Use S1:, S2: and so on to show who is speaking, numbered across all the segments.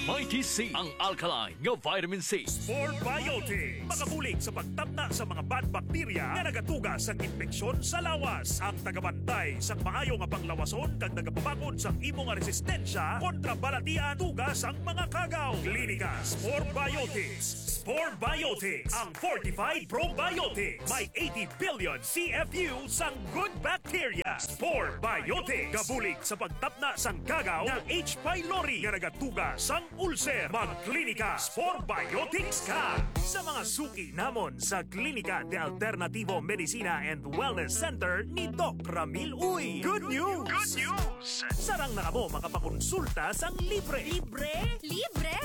S1: Mighty C, ang alkaline nga vitamin C.
S2: Spore Biotics, makabulig sa pagtapna sa mga bad bacteria nga nagatuga sa infeksyon sa lawas. Ang tagabantay sa maayo nga panglawason kag nagapabakod sa imo nga resistensya kontra balatian tugas ang mga kagaw. Klinika Spore Biotics. Spore Biotics, ang fortified probiotics. May 80 billion CFU sang good bacteria. Spore Biotics, kabulig sa pagtapna sang kagaw ng H. pylori nga nagatuga sang ulcer. Magklinika Spore Biotics ka! Sa mga suki namon sa Klinika de Alternativo Medicina and Wellness Center ni Doc Ramil Uy. Good news! Good news! Sarang na kamo makapakonsulta sang libre.
S3: Libre? Libre!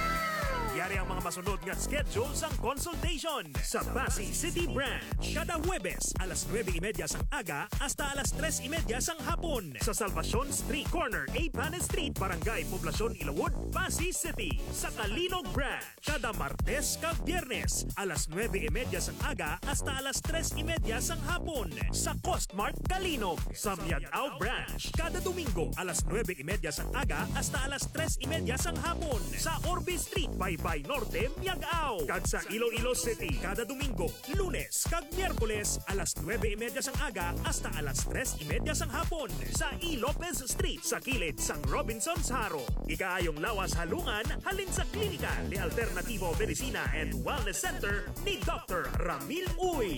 S2: Yari ang mga masunod nga schedule sang consultation sa Pasig City Branch. Kada Huwebes, alas 9:30 sang aga hasta alas 3:30 sang hapon. Sa Salvacion Street Corner, A. Panes Street, Barangay Poblacion, Ilawod, Pasig City. Sa Kalinog Branch, kada Martes kag Biyernes, alas 9:30 sang aga hasta alas 3:30 sang hapon. Sa Costmart, Kalinog. Sa Miagao Branch, kada Domingo, alas 9:30 sang aga hasta alas 3:30 sang hapon. Sa Orbe Street, Baybay Norte, Miagao. Kag sa Iloilo City, kada Domingo, Lunes kag Miyerkules, alas 9:30 sang aga hasta alas 3:30 sang hapon. Sa E. Lopez Street, sa kilid sang Robinson's Haro. Ikaayong lawas halungan, halin sa Klinika de Alternativo Medicina and Wellness Center ni Dr. Ramil Uy.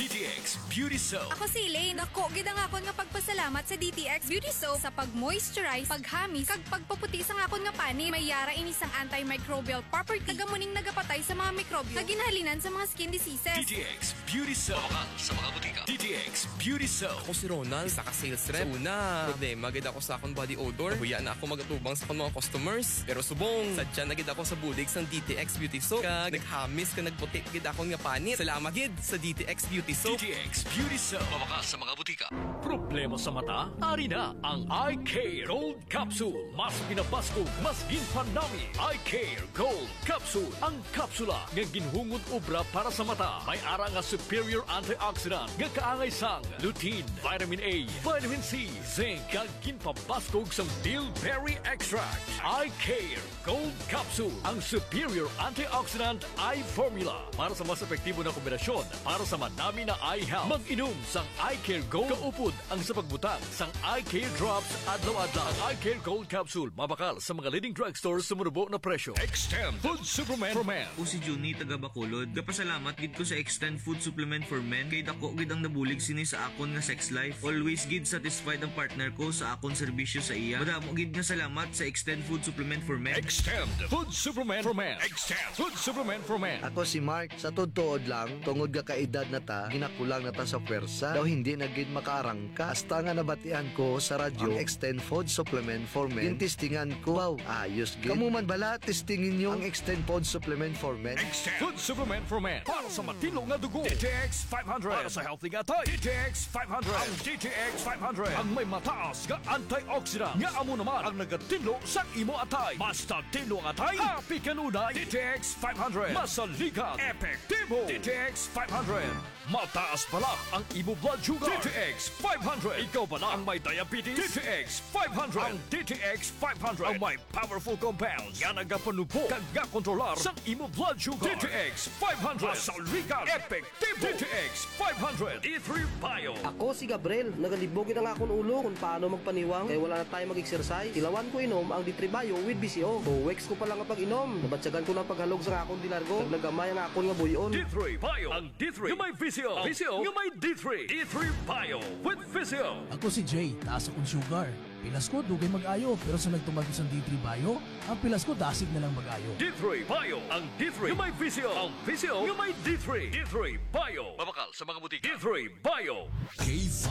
S1: DTX Beauty Soap.
S3: Ako si Elaine. Ako, gid ang akon nga pagpasalamat sa DTX Beauty Soap sa pag-moisturize, paghamis, kag pagpaputi sa akon nga pani. May yara ini sang antimicrobial property. Nagamuning nagapatay sa mga mikrobyo. Kaginhalinan sa mga skin diseases.
S1: DTX Beauty Soap. Mabakal sa mga butika. DTX Beauty Soap.
S4: Ako si Ronald, isa ka sales rep. Una, problema gid ako sa akong body odor. Huya na ako magatubang sa akong mga customers. Pero subong, sadya na gid ako sa bulig sang DTX Beauty Soap. Kag naghamis ka nagputi gid akong nga panit. Salamat gid sa DTX Beauty Soap.
S1: DTX Beauty Soap. Mabakal sa mga butika. Problema sa mata? Ari na ang Eye Care Gold Capsule. Mas pinabaskog, mas ginpanami. Eye Care Gold Capsule. Ang kapsula nga ginhungod obra para sa mata. May ara nga superior antioxidant nga kaangay sang lutein, vitamin A, vitamin C, zinc, kag ginpabaskog sang bilberry extract. Eye Care Gold Capsule. Ang superior antioxidant eye formula para sa mas epektibo na kombinasyon para sa madami na eye health. Mag-inom sang Eye Care Gold. Kaupod ang sa pagbutang sang Eye Care Drops adlaw-adlaw. Ang Eye Care Gold Capsule mabakal sa mga leading drugstores sa murubo na presyo. Extend Food Supplement for Men.
S5: O si Juni taga Bacolod. Kapasalamat gid ko sa Extend Food Supplement for Men kay dako gid ang nabulig sini sa akon nga sex life. Always gid satisfied ang partner ko sa akon serbisyo sa iya. Madamo gid nga salamat sa Extend Food Supplement for Men.
S1: Extend Food Supplement for Men. Extend Food Supplement for Men.
S6: Ako si Mark, sa todtood lang, tungod ka kaedad na ta, ginakulang na ta sa pwersa, daw hindi na gid makaarangka. Hasta nga nabatian ko sa radyo, ang Extend Food Supplement for Men. Gintistingan ko, wow, ayos gid. Kamu man bala, testingin nyo ang Extend Food Supplement for Men.
S1: Extend Food Supplement for Men. Para sa matino nga dugo. DTX 500. Para sa healthy nga tayo. DTX 500. Ang DTX 500. Ang may mataas nga antioxidant. Nga amo naman ang nagatinlo sa imo atay. Basta tinlo ang atay, happy kanunay. DTX 500. Masaligan. Epektibo. DTX 500. Mataas pala ang imo blood sugar. DTX 500. Ikaw pala ang may diabetes. DTX 500. Ang DTX 500 ang may powerful compounds nga nagapanubo kag nga kontrolar sa imo blood sugar. DTX 500. Masaligan. Epektibo. DTX 500. E3 Bio.
S7: Ako si Gabriel, nagalibogin ang akong ulo kung paano magpaniwang kaya wala na tayo mag-exercise. Tilawan ko inom ang D3 Bio with BCO. Weeks ko pa lang ang pag-inom. Nabatsagan ko ng paghalog sa akong dinargo. Naglagamay ang akong nga buyon.
S1: D3 Bio. Ang D3 yung may VCO. VCO yung may D3. D3 Bio with VCO.
S8: Ako si Jay, taas akong sugar. Pilas ko, dugay mag-ayo. Pero sa nagtumagi sa D3 Bio, ang pilas ko dasig na lang mag-ayo.
S1: D3 Bio. Ang D3 yung may VCO. Ang VCO yung may D3. D3 Bio. Mabakal sa mga butika. D3 Bio.
S9: K5.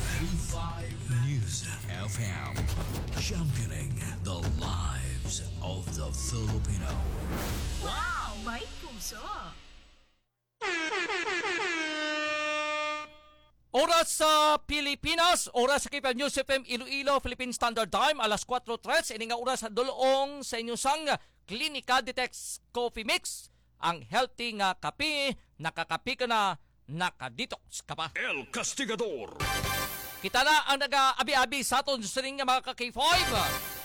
S9: K5 News FM. Championing the lives of the Filipino.
S10: Wow! May puso!
S11: Oras sa Pilipinas, oras sa K5 News FM Iloilo, Philippine Standard Time, alas 4:03. Ini nga oras sa dulong sa inyong sang Klinika Detox Coffee Mix. Ang healthy nga kape, nakakapi ka na, nakadetox ka pa.
S1: El Castigador.
S11: Kita na ang nag-abi-abi sa aton sa ring nga mga ka-K5.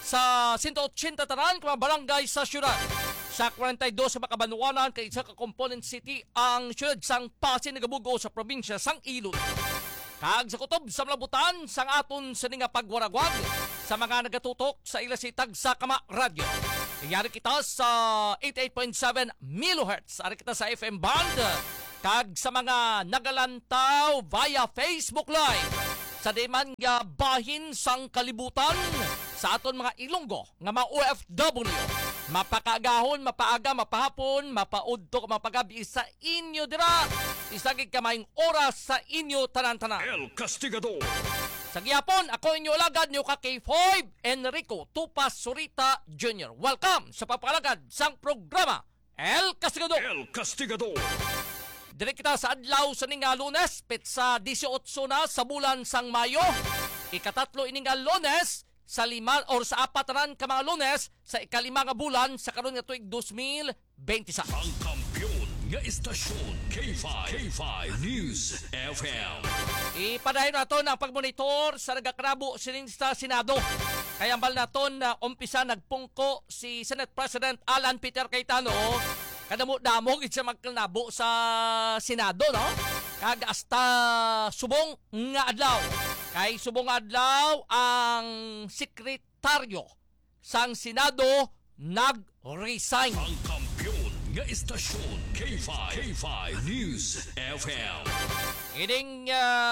S11: sa 180 tanan ka mga barangay sa syudad. Sa 42 sa Makabanwanan kay isa ka component city ang syudad sang Pasig nagabugo sa probinsya sang Ilog. Kag sa kutob sa malabutan sang aton sa nga pagwaragwag sa mga nagatutok sa ilasitag sa Kama Radio. Nangyari kita sa 88.7 MHz. Ari kita sa FM band. Kag sa mga nagalantaw via Facebook Live sa deman nga bahin sang kalibutan sa aton mga Ilonggo nga mga OFW. Mapakagahon, mapaaga, mapahapon, mapaudto, mapagabi sa inyo dira. Isagig kamayong oras sa inyo tanan-tanan.
S1: El Castigador.
S11: Sa gihapon, ako inyo alagad niyo ka K5 Enrico Tupas Surita Jr. Welcome sa papalagad sang programa El Castigador.
S1: El Castigador.
S11: Dire kita sa adlaw sa ninga Lunes, petsa 18 na sa bulan sang Mayo. Ikatatlo ininga Lunes sa 5 or sa 4 ka mga Lunes sa ikalima nga bulan sa karon nga tuig 2026.
S1: Ang kampiyon nga istasyon K5 News FM.
S11: Ipadayon naton ang pagmonitor sa nagakrabo sining sa Senado. Kaya ambal naton na umpisa nagpungko si Senate President Alan Peter Cayetano. Kadamo-damo gid siya magkalnabo sa Senado, no? Kag hasta subong nga adlaw. Kay subong adlaw ang sekretaryo sang Senado nag-resign.
S1: Ang kampiyon nga istasyon K5 News FM.
S11: Ining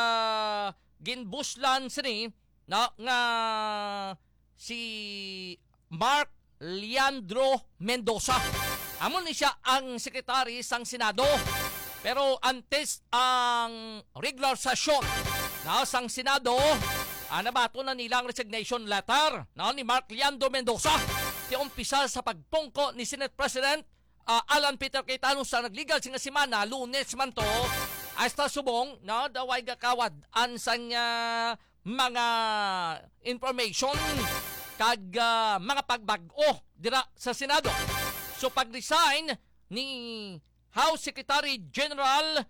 S11: ginbuslan sini na nga si Mark Leandro Mendoza. Amon ni siya ang sekretary sang Senado. Pero antes ang regular session na sang Senado, nabato na nilang resignation letter ni Mark Leandro Mendoza. Di umpisa sa pagpungko ni Senate President Alan Peter Cayetano sa nagligal singa semana, Lunes man to, hasta subong daway gakawad an sang mga information kag mga pagbag-o dira sa Senado. So pag-resign ni House Secretary General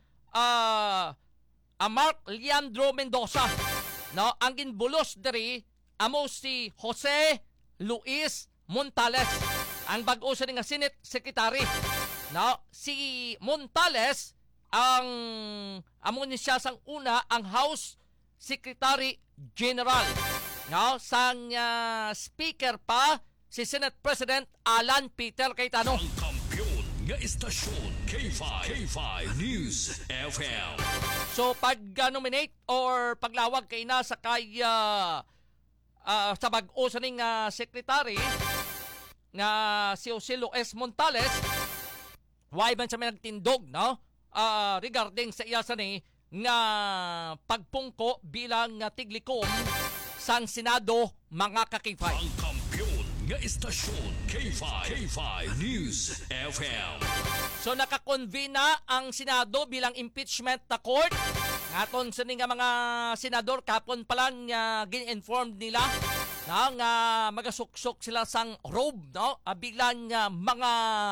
S11: Mark Leandro Mendoza, ang ginbulos diri amo si Jose Luis Montales, ang bag-o sa nga Senate Secretary. Si Montales ang amo ni siya sang una ang House Secretary General. Sang speaker pa si Senate President Alan Peter Cayetano.
S1: Ang kampiyon nga istasyon K5 News FM.
S11: So pag-nominate or paglawag kay na sa kay sa bag-o sa ning secretary nga si Jose Luis Montales, why man siya may nagtindog regarding sa iya sa ni nga pagpungko bilang tiglikom sang Senado mga kakipay.
S1: Ang kampiyon nga istasyon K5 News FM.
S11: So nakakonvene na ang Senado bilang impeachment na court. Ngaton sa nga mga senador kapon pa lang gin-inform nila nga magasuksok sila sang robe bilang mga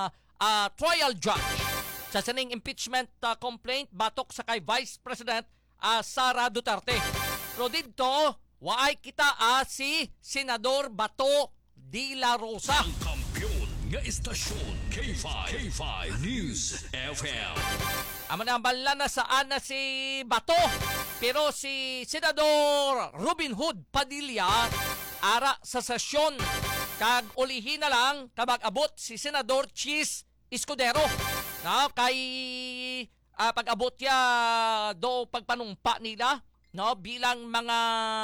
S11: trial judge sa sining impeachment complaint batok sa kay Vice President Sara Duterte. Pero dito waay kita si Senador Bato de la Rosa.
S1: Ang kampiyon nga istasyon K5 News FM.
S11: Amo na bala na saan na si Bato, pero si Senador Robin Hood Padilla ara sa sesyon kag ulihin na lang kabag abot si Senador Chis Escudero kay pag-abot ya do pagpanumpa nila bilang mga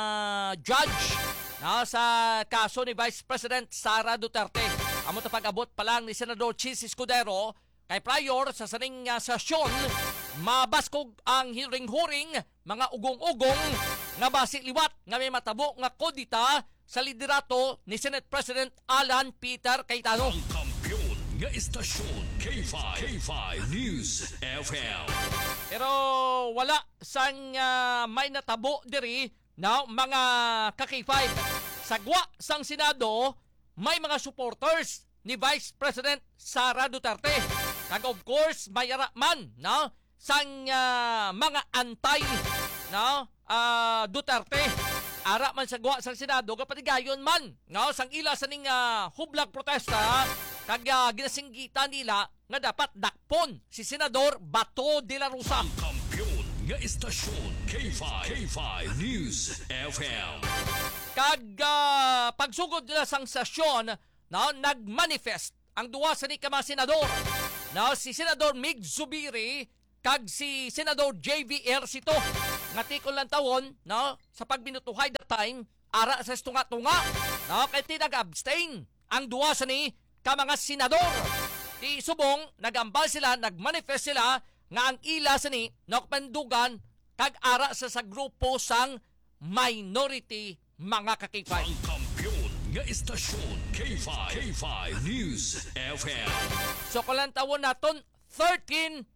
S11: judge sa kaso ni Vice President Sara Duterte. Amo ta pag-abot pa lang ni Senador Chis Escudero kay prior sa saning sesyon mabaskog ang hiring-huring mga ugong-ugong nga basi liwat nga may matabo nga kodita sa liderato ni Senate President Alan Peter Cayetano.
S1: Ang kampiyon nga istasyon K5 News FM.
S11: Pero wala sang may natabo diri mga ka-K5. Sagwa sang Senado may mga supporters ni Vice President Sara Duterte. Kag of course may man sang mga antay Duterte. ara man sa guwa sa Senado kapatigayon man no sang ila sa ning hublag protesta kag ginasinggitan nila nga dapat dakpon si Senador Bato de la Rosa.
S1: Kampiyon nga istasyon K5 News FM.
S11: Kag pagsugod nila sang sesyon no nagmanifest ang duwa sa ni ka mga senador. No si Senador Mig Zubiri kag si Senador JV Ercito nga tikon lang tawon no sa pagbinutuhay that time ara sa tunga-tunga no kay tinag-abstain ang duwa sa ni ka mga senador. Di subong nagambal sila, nagmanifest sila nga ang ila sa ni nokpandugan kag ara sa grupo sang minority mga kakipay.
S1: Ang kampiyon nga istasyon K5 News FM.
S11: So kulang tawon naton 13-11.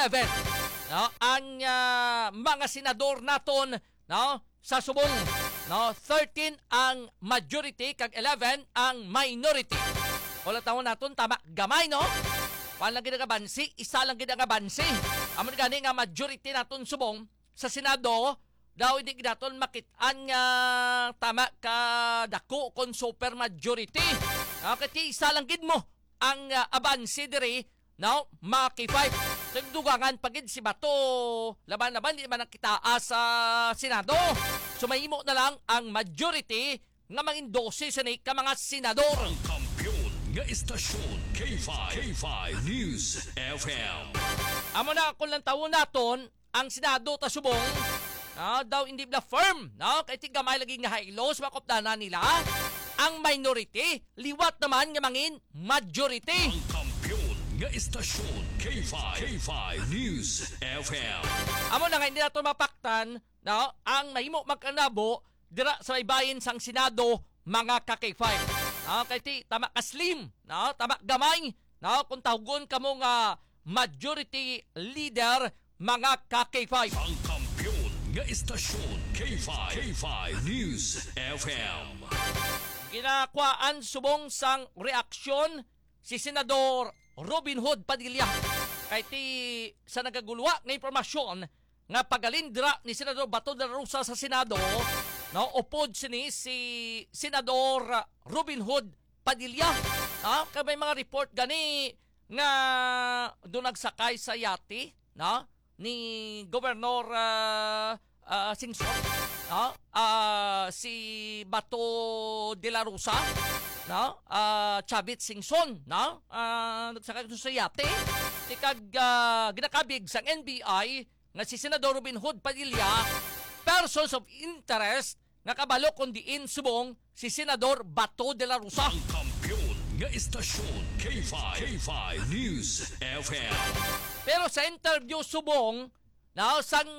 S11: No, ang mga senador naton no sa subong no 13 ang majority kag 11 ang minority. Kulang tawon naton tama gamay no. Wala gid nga bansi, isa lang gid nga bansi. Amon gani nga majority naton subong sa Senado daw hindi daton makit-an nga tama ka dako kon super majority. Kati isa lang gid mo ang abansi diri no maki 5. So dugangan pagid si Bato laban-laban di man nakita sa Senado. So mahimo na lang ang majority nga mangindose sa ni ka mga senador.
S1: Ang kampiyon nga istasyon K5 News FM.
S11: Amo na kung lang tawon naton ang Senado ta subong daw hindi na firm no kay tigamay lagi nga hailos makopdanan nila ang minority liwat naman nga mangin majority.
S1: Ang kampiyon nga istasyon K5 News FM.
S11: Amo na nga hindi nato mapaktan no ang mahimo magkanabo dira sa baybayin sang Senado mga ka-K5. Kay ti tama ka slim no tama gamay no kung tawgon kamo nga majority leader mga ka-K5.
S1: Ang kampiyon nga istasyon K5 News FM.
S11: Ginakwaan subong sang reaksyon si Senador Robin Hood Padilla kay ti sa nagagulwa nga impormasyon nga pagalindra ni Senador Bato de la Rosa sa Senado no upod sini si Senador Robin Hood Padilla kay may mga report gani nga doon nagsakay sa yate no ni Governor Singson si Bato de la Rosa no Chavit Singson no nagsakay sa yate ikag ginakabig sang NBI nga si Senador Robin Hood Padilla persons of interest nga kabalo kundiin subong si Senador Bato de la Rosa.
S1: Ang kampiyon nga istasyon K5 News FM.
S11: Pero sa interview subong na sang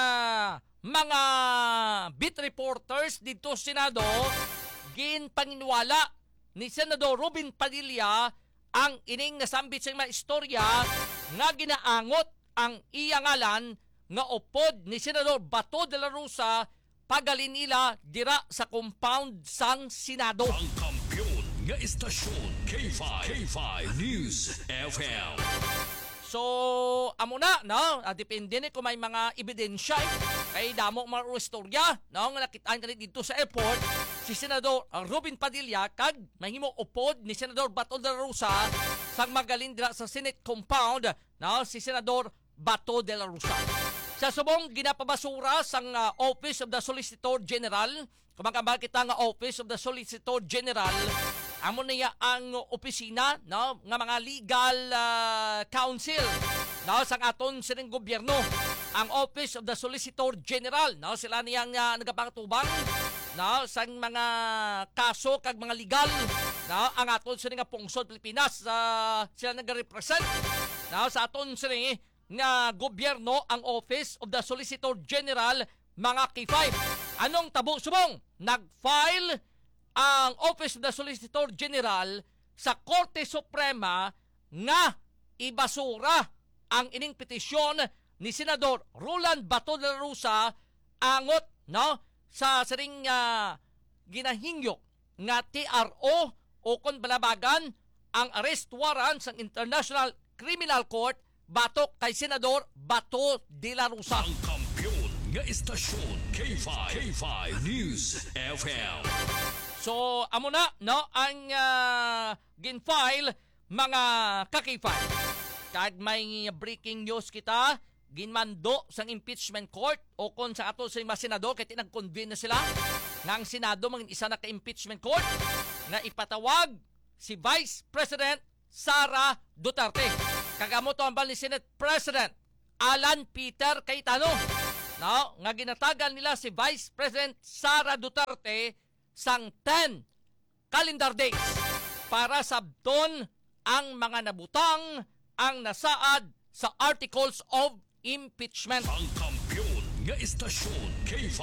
S11: mga beat reporters dito sa Senado ginpanginwala ni Senador Robin Padilla ang ining nasambit sa mga istorya nga ginaangot ang iya ngalan nga upod ni Senador Bato de la Rosa pagalin nila dira sa compound sang Senado.
S1: Ang kampiyon nga istasyon K5 News FM.
S11: So, amo na, no? Depende ni kung may mga ebidensya kay damo mga istorya, no? Nga nakitaan ka dito sa airport si Senador Robin Padilla kag mahimo upod ni Senador Bato de la Rosa sang magalin dira sa Senate compound, no? Si Senador Bato de la Rosa. Sa subong ginapabasura sang Office of the Solicitor General, kumagambal kita nga Office of the Solicitor General, amo niya ang opisina no nga mga legal counsel no sang aton sining gobyerno, ang Office of the Solicitor General no sila niyang nagapangtubang no sang mga kaso kag mga legal no ang aton sining nga pungsod Pilipinas sila nagarepresent no sa aton sining nga gobyerno ang Office of the Solicitor General mga K5. Anong tabo subong? Nag-file ang Office of the Solicitor General sa Korte Suprema nga ibasura ang ining petisyon ni Senador Roland Bato de la Rosa angot no sa siring ginahingyo nga TRO o kon balabagan ang arrest warrant sa International Criminal Court batok kay Senador Bato de la Rosa.
S1: Ang kampiyon nga istasyon K5 News FM.
S11: So, amo na, no, ang gin-file mga kakifile. Kag may breaking news kita, ginmando sang impeachment court o kung sa ato sa mga senador kaya tinag-convene na sila nga ang Senado mangin isa na ka-impeachment court na ipatawag si Vice President Sara Duterte. Kagamo to ang bal ni Senate President Alan Peter Cayetano. No, nga ginatagan nila si Vice President Sara Duterte sang 10 calendar days para sabton ang mga nabutang ang nasaad sa Articles of Impeachment.
S1: Ang kampiyon nga istasyon K5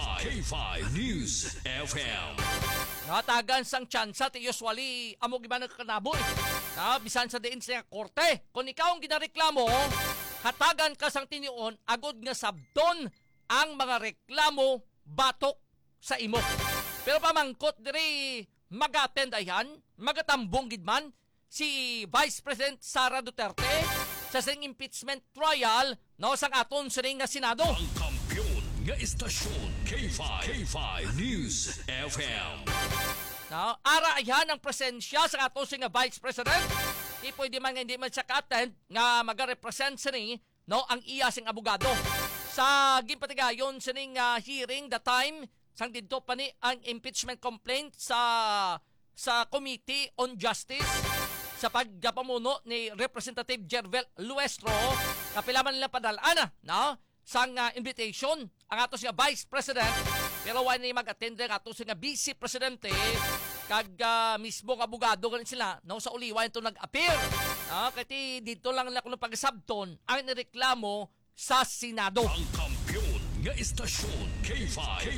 S1: News FM.
S11: Natagan sang tsansa ti usually amo gibana kanaboy. Na bisan sa diin sa korte. Kung ikaw ang ginareklamo, hatagan ka sang tinion agod nga sabton ang mga reklamo batok sa imo. Pero pamangkot diri mag-attend ayan, magatambong gidman si Vice President Sara Duterte sa sing impeachment trial no sang aton sining nga Senado.
S1: Ang kampiyon nga istasyon K5 News FM.
S11: No, ara ayan ang presensya sa aton sing nga Vice President. Di pwede man nga hindi man siya ka-attend nga mag-represent sini no ang iya sing abogado. Sa ginpatigayon sining hearing the time sang didto pa ni ang impeachment complaint sa Committee on Justice sa pagpamuno ni Representative Jervel Luestro, kapila man nila padalana no sang invitation ang ato siya Vice President pero wala ni mag-attend ang ato siya Vice Presidente kag mismo nga abogado ganin sila no sa uliwan ito nag-appear. Kati dito lang nila kuno pagsabton ang nireklamo sa Senado.
S1: Ang kampiyon nga istasyon K5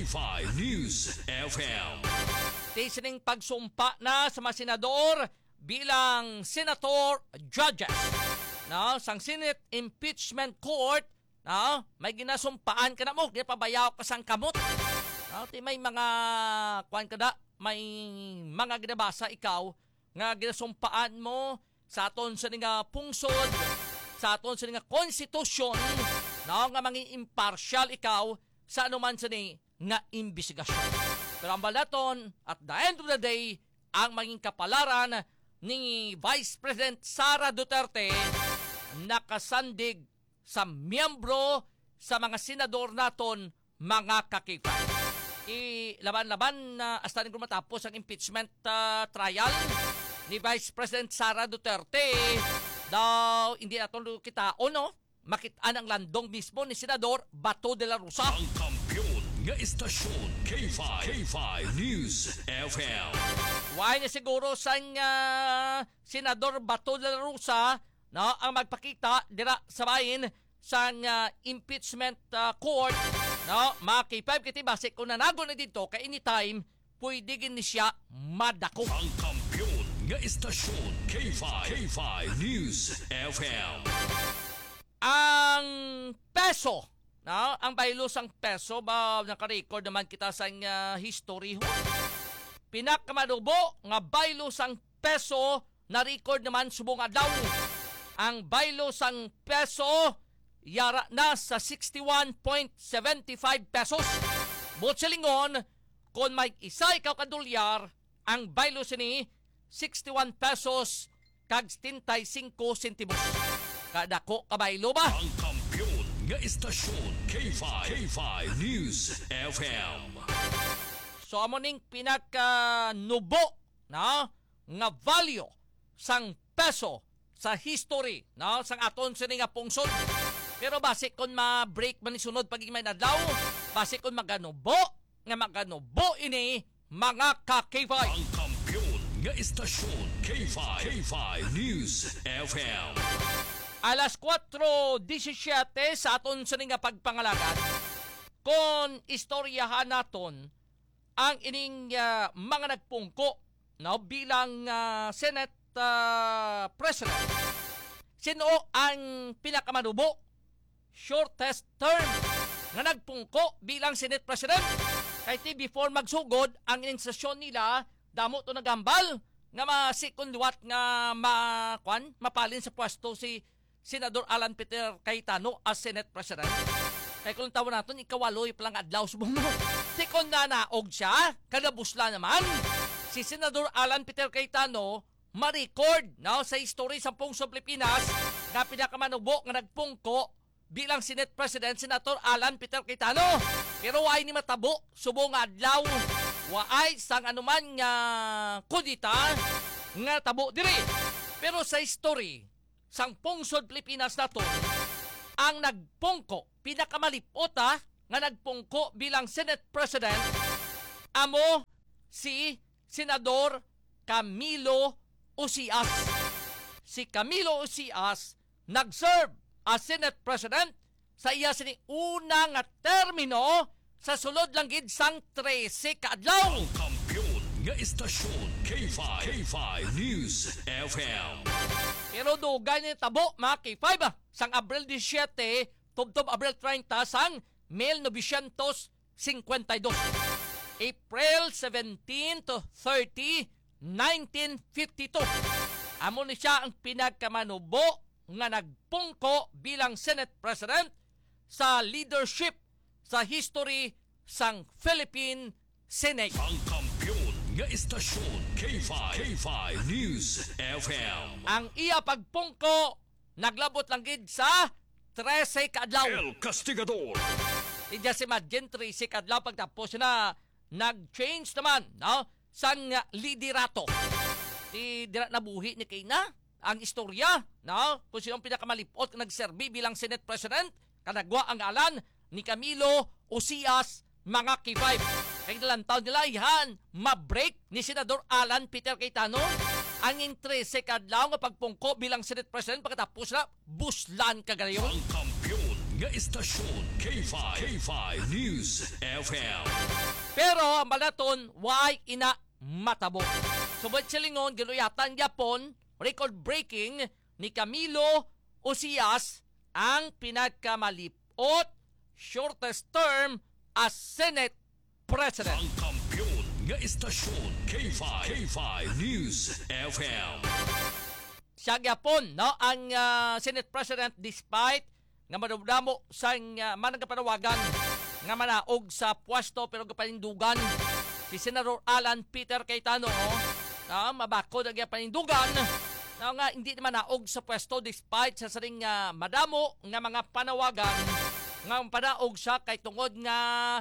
S1: News FM.
S11: Tiisining pagsumpa na sa mga senador bilang senator judges. No, sang Senate Impeachment Court, no, may ginasumpaan ka na mo, di pabayaw ka sang kamot. No, may mga kuan kada, may mga ginabasa ikaw nga ginasumpaan mo sa aton sa nga pungsod, sa aton sa nga konstitusyon, no, nga manging impartial ikaw sa anuman sa ni nga imbestigasyon. Pero ang balaton, at the end of the day, ang maging kapalaran ni Vice President Sara Duterte nakasandig sa miyembro sa mga senador naton mga kakifay. Laban-laban na hasta rin matapos ang impeachment trial ni Vice President Sara Duterte daw hindi natin kita no? Makitaan ang landong mismo ni Senador Bato de la Rosa.
S1: Ang kampiyon nga istasyon K5 News FM.
S11: Why na siguro sa Senador Bato de la Rosa no, ang magpakita dira sa bahin sa impeachment court no, makipay kiti base kung nanago na dito kay anytime pwede gini siya madako.
S1: Ang kampiyon nga istasyon K5 News FM.
S11: Ang peso, no? Ang baylosang peso, ba naka-record naman kita sa history. Pinakamanubo nga baylosang peso na record naman subong adlaw. Ang baylosang peso yara na sa 61.75 pesos. Butselingon, kung may isa ikaw kadolyar, ang baylos ni 61 pesos kag 75 sentimos. Kadako kabaylo ba?
S1: Ang kampiyon nga istasyon K5 News FM.
S11: So amo ning pinakanubo na nga value sang peso sa history na sang aton sini nga pungsod. Pero base kon ma-break man ni sunod pag may adlaw, base kon maganubo ini mga ka-K5.
S1: Ang kampiyon nga istasyon K5 News FM.
S11: Alas 4:17 sa aton sa nga pagpangalagan, kung istoryahan naton ang ining mga nagpungko no, bilang Senate President. Sino ang pinakamanubo, shortest term nga nagpungko bilang Senate President? Kaya before magsugod, ang ining sesyon nila, damo to nagambal nga masikundwat nga mapalin sa pwesto si Senador Alan Peter Cayetano as Senate President. Kaya kung tawa natin, ikawaloy palang adlaw subong mo. Tikon na naog siya, kadabusla naman. Si Senador Alan Peter Cayetano, ma-record sa history sa Pungsod Pilipinas na pinakamanubo nga nagpungko bilang Senate President, Senator Alan Peter Cayetano. Pero ay ni matabo, subong adlaw, waay sang anuman nga kudita nga tabo diri. Pero sa history sang Pungsod Pilipinas nato, ang nagpungko, pinakamalipot nga nagpungko bilang Senate President, amo si Senador Camilo Ucias. Si Camilo Ucias nag-serve as Senate President sa iya sini una nga termino sa sulod lang gid sang 13 ka adlaw.
S1: Ang kampiyon nga istasyon K5 News FM.
S11: Pero dugay ni tabo mga K5 sang Abril 17 tubtob Abril 30 sang 1952. April 17 to 30 1952. Amo ni siya ang pinagkamanubo nga nagpungko bilang Senate President sa leadership sa history sang Philippine Senate.
S1: Ang kampiyon nga istasyon K5 News FM.
S11: Ang iya pagpungko naglabot lang gid sa 13 ka adlaw.
S1: El Castigador.
S11: Hindi si Madgen 13 ka adlaw pagtapos na nag-change naman sang liderato. Di dira nabuhi ni Kayna ang istorya kung sino ang pinakamalipot nagserbi bilang Senate President, kanagwa ang alan ni Camilo Ucias, mga K5. Kaya dalang taon nila ihan ma-break ni Senador Alan Peter Cayetano ang 13 kadlaw nga pagpungko bilang Senate President pagkatapos na buslan kagayon.
S1: Ang kampiyon nga istasyon K5 News FM.
S11: Pero ang balaton why ina matabo. Subot silingon giluyatan Japon record-breaking ni Camilo Ucias ang pinagkamalipot shortest term as Senate President.
S1: Ang kampiyon nga istasyon K5 News FM.
S11: Siya Japon ang Senate President despite nga madamdamo sa managapanawagan nga manaog sa pwesto pero kapanindugan si Senador Alan Peter Cayetano mabakod ang panindugan nga hindi naman naog sa pwesto despite sa saring madamo nga mga panawagan nga panaog siya kay tungod nga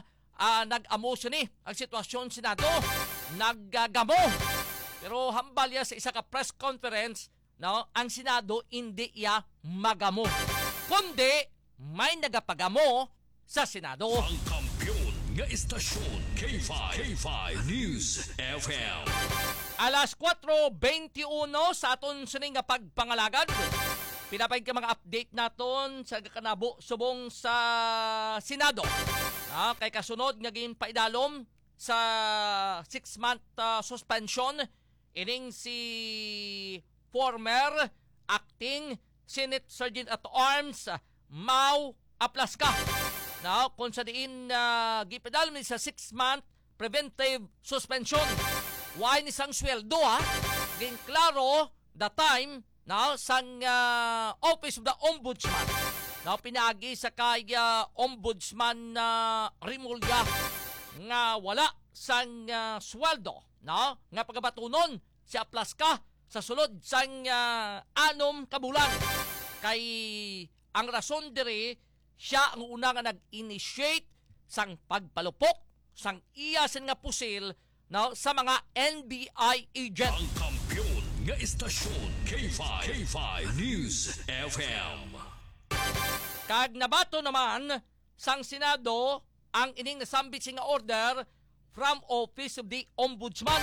S11: nag-amo siya ni ang sitwasyon Senado naggamo. Pero hambal niya sa isa ka press conference ang Senado hindi iya magamo kundi may nagapagamo sa Senado.
S1: Ang kampiyon nga istasyon K5 News FM.
S11: Alas 4:21 sa aton sining nga pagpangalagad. Pinapay ka mga update naton sa kanabo subong sa Senado. Kay kasunod nga ginpaidalom sa 6-month suspension ining si former acting Senate Sergeant at Arms Mau Aplaska. Kung sa diin gipadalom ni sa 6-month preventive suspension. Why ni sang sweldo Gin klaro the time sang Office of the Ombudsman. Pinagi sa kay Ombudsman Rimulya nga wala sang sweldo nga pagabatunon si Aplaska sa sulod sang 6 kabulan. Kay ang rason diri siya ang una nga nag-initiate sang pagpalupok sang iyasin nga pusil sa mga NBI agent.
S1: Ang kampiyon nga istasyon K5 News FM.
S11: Kag nabato naman sang Senado ang ining nasambit nga order from Office of the Ombudsman.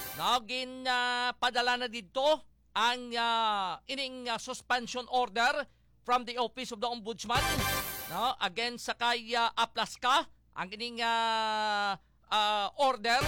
S11: Padala na dito ang ining suspension order from the Office of the Ombudsman against sa kay Aplaska. Ang ining order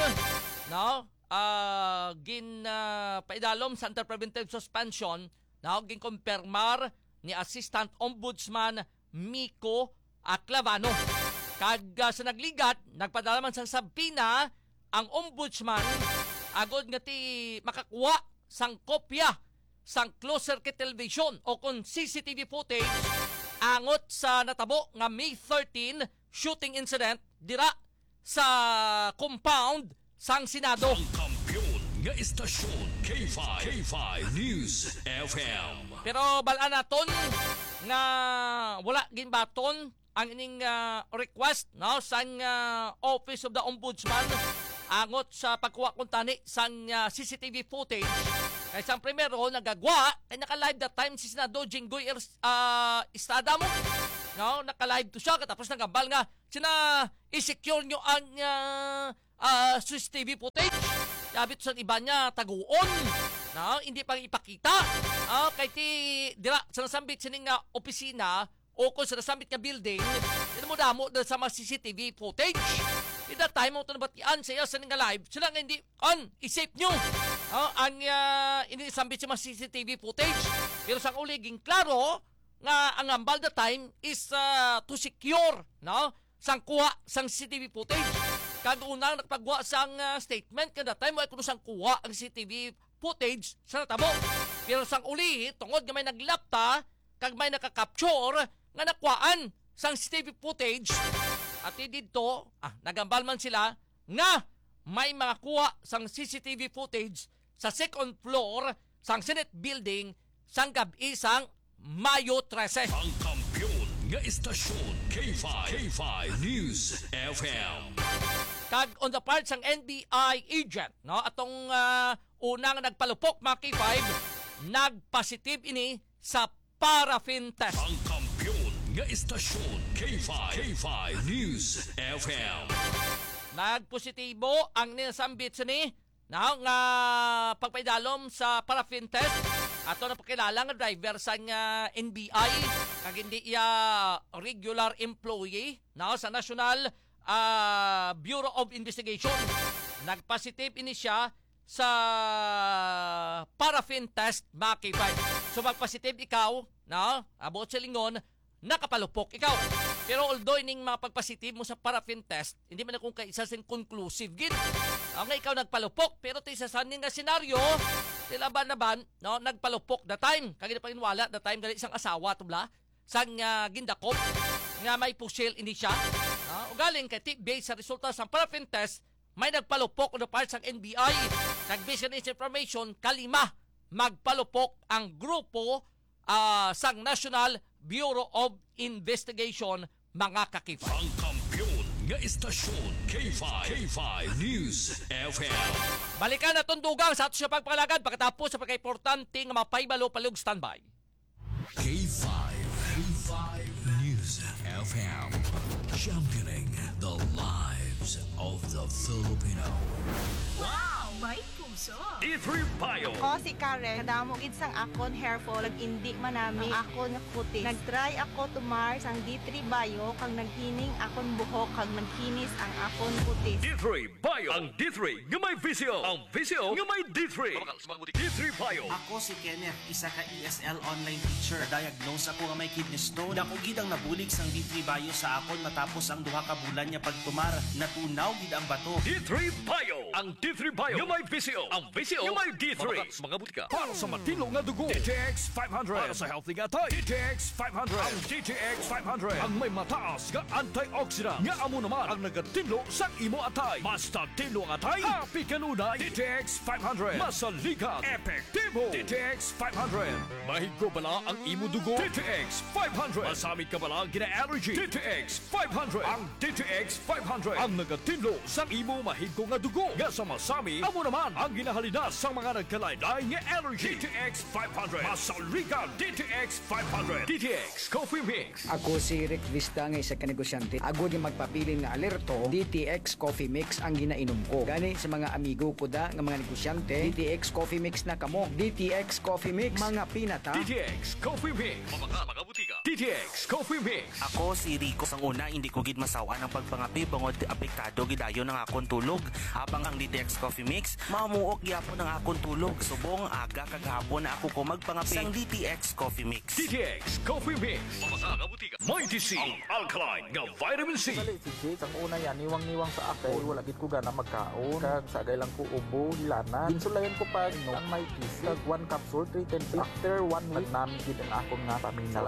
S11: paidalom sa under-preventive suspension ginkumpirmar ni Assistant Ombudsman Miko Aclavano. Kag sa nagligat, nagpadala man sang sabina ang Ombudsman agod nga ti makakuha sang kopya sang closed circuit television o kung CCTV footage angot sa natabo nga May 13 shooting incident dira sa compound sang Senado.
S1: Ang kampiyon nga istasyon K5 News FM.
S11: Pero balaan naton nga wala ginbaton ang ining request no sang Office of the Ombudsman angot sa pagkuha kung tani sang CCTV footage. Kaya sang primero nagagwa kay naka-live that time si Senado Jinggoy Estrada mo. No, naka-live to siya katapos nagambal nga sina i-secure nyo ang CCTV footage. Sabi to sa iba niya taguon. No, hindi pang ipakita. Kay ti dira sa nasambit sining opisina o kung sa nasambit nga building, ito mo damo sa mga CCTV footage. At that time, mo ito nabatian sa iyo sa nga live, sila nga hindi i-save nyo ang inisambit sa mga CCTV footage. Pero sa uliging klaro, nga ang ambal that time is to secure, no? Sang kuha sang CCTV footage. Kagunang nagpagwa sang statement, kada time mo ay kuno sang kuha ang CCTV footage sa natabo. Pero sang uli, tungod nga may naglapta, kag may nakakapture, nga nakwaan sang CCTV footage. At dito, nagambal man sila nga may mga kuha sang CCTV footage sa second floor sang Senate building sang gabi sang Mayo 13.
S1: Ang kampiyon nga istasyon K5 News FM.
S11: Kag on the part sang NBI agent, no, atong unang nagpalupok mga K5, nagpositive ini sa paraffin test.
S1: Ang kampiyon nga istasyon K5 News FM.
S11: Nagpositibo ang ninasambit sini na nga pagpaidalom sa paraffin test. Ato na pakilala nga driver sa NBI kag hindi iya regular employee na sa National Bureau of Investigation. Nagpositive ini siya sa paraffin test mga K5. So magpositive ikaw, no? Abot sa lingon, nakapalupok ikaw. Pero although ining mga pagpositive mo sa paraffin test, hindi man akong kaisasin conclusive gid. Ang ikaw nagpalupok, pero ti isasanin nga senaryo, tilaban na ban, no, nagpalupok the time. Kagi na paninwala, the time gali isang asawa tubla, sang gindakop, nga may pusil ini siya. O galing kay based sa resulta sa paraffin test, may nagpalupok on the part sang NBI. Nag-based on this information, kalima magpalupok ang grupo sang National Bureau of Investigation, mga kakifay.
S1: Ang kampiyon nga istasyon K5 News FM.
S11: Balikan na tundugang sa ato siya pagpalagad pagkatapos sa pagka-importante nga mapaybalo palug standby.
S9: K5 News FM. Championing the lives of the Filipino.
S10: Wow! May puso!
S1: D3 Bio.
S12: Ako si Karen, kadamo gid sang akon hair fall, nag-indi manami ang akon nga kutis. Nag-try ako tumar sang D3 Bio, kang naghining akon buhok, kang nagkinis ang akon kutis.
S1: D3 Bio. Ang D3 nga may visio. Ang visio nga may D3. D3 Bio.
S13: Ako si Kenneth, isa ka ESL online teacher. Diagnose ako nga may kidney stone. Dako gid ang nabulig sang D3 Bio sa akon matapos ang duha ka bulan niya pagtumar. Natunaw gid ang bato.
S1: D3 Bio. Ang D3 Bio nga may visio. Ang visio nga may D3. Mga butika. Para sa matino nga dugo. DTX 500. Para sa healthy nga tay. DTX 500. Ang DTX 500. Ang may mataas nga antioxidant. Nga amo naman ang nagatinlo sa imo atay. Basta tinlo ang atay. Happy kanunay. DTX 500. Masalikat. Epektibo. DTX 500. Mahigo bala ang imo dugo. DTX 500. Masamit ka bala gina-allergy. DTX 500. Ang DTX 500. Ang nagatinlo sa imo mahigo nga dugo. Nga sa masami, amo naman ang ginahalina sa mga nagkalaylay nga allergy. DTX 500. Masalikat. DTX 500. DTX Coffee Mix.
S14: Ako si Rick Vista nga isa ka negosyante. Ako di magpapilin nga alerto, DTX Coffee Mix ang ginainom ko. Gani sa mga amigo ko da nga mga negosyante, DTX Coffee Mix na kamo. DTX Coffee Mix, mga pinata.
S1: DTX Coffee Mix. Mga butika. DTX Coffee Mix.
S13: Ako si Rico. Sang una, hindi ko gid masawa ng pagpangapi bangod apektado gidayon ng akon tulog. Habang ang DTX Coffee Mix, mamuok gyapon ang akon tulog. Subong aga kagahapon na ako ko magpangapi sang DTX Coffee Mix.
S1: DTX Coffee Mix. Mga butika. Mighty C. Ang alkaline nga vitamin C.
S15: Si Jake, ang una yan, niwang-niwang sa akin. Wala gid ko gana magkaon. Kag sagay lang ko ubo, hilana. Insulayan ko pa, ang Mighty C. Kag 1 capsule, 310. After 1 week, namin gid ang akong nga pamina. Salamat sa